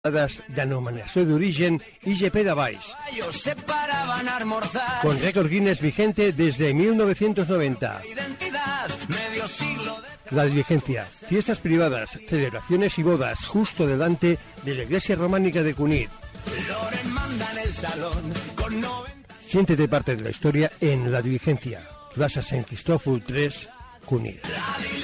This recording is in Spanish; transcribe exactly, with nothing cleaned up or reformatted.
denominació d'origen I G P de Baix, con récord Guinness vigente desde mil novecientos noventa. La diligencia, fiestas privadas, celebraciones y bodas justo delante de la iglesia románica de Cunit. Siéntete parte de la historia en La Diligencia, Plaza Sant Cristòfol tres, Cunit.